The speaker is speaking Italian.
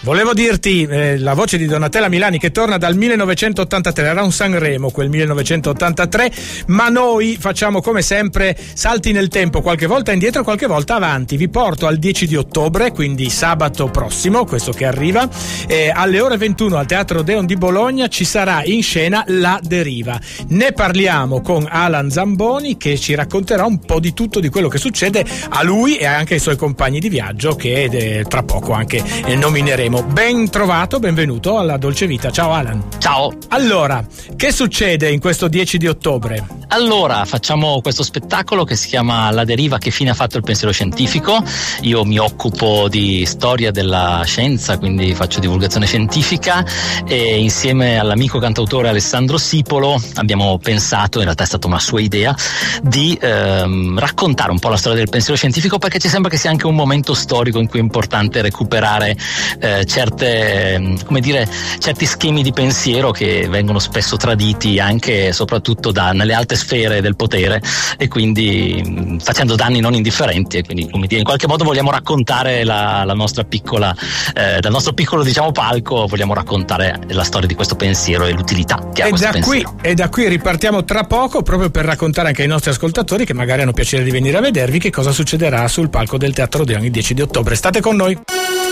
Volevo dirti, la voce di Donatella Milani che torna dal 1983, era un Sanremo quel 1983, ma noi facciamo come sempre salti nel tempo, qualche volta indietro, qualche volta avanti. Vi porto al 10 di ottobre, quindi sabato prossimo, questo che arriva, alle ore 21 al Teatro Odeon di Bologna ci sarà in scena La Deriva. Ne parliamo con Alan Zamboni, che ci racconterà un po' di tutto di quello che succede a lui e anche ai suoi compagni di viaggio, che tra poco anche nomineremo. Ben trovato, benvenuto alla Dolce Vita. Ciao Alan. Ciao. Allora, che succede in questo 10 di ottobre? Allora, facciamo questo spettacolo che si chiama La Deriva, che fine ha fatto il pensiero scientifico. Io mi occupo di storia della scienza, quindi faccio divulgazione scientifica, e insieme all'amico cantautore Alessandro Sipolo abbiamo pensato, in realtà è stata una sua idea, di raccontare un po' la storia del pensiero scientifico, perché ci sembra che sia anche un momento storico in cui è importante recuperare certi schemi di pensiero che vengono spesso traditi anche e soprattutto nelle alte sfere del potere, e quindi facendo danni non indifferenti. E quindi, come dire, in qualche modo vogliamo raccontare la nostra piccola dal nostro piccolo, diciamo, palco, vogliamo raccontare la storia di questo pensiero e l'utilità che ha questo pensiero. E da qui ripartiamo tra poco, proprio per raccontare anche ai nostri ascoltatori, che magari hanno piacere di venire a vedervi, che cosa succederà sul palco del Teatro Odeon il 10 di ottobre. State con noi.